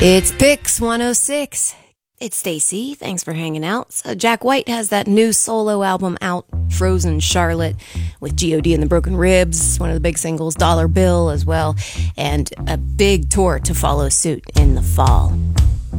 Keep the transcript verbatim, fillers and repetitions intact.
It's Pix one oh six. It's Stacy. Thanks for hanging out. So Jack White has that new solo album out, Frozen Charlotte, with G O D and the Broken Ribs, one of the big singles, Dollar Bill as well, and a big tour to follow suit in the fall.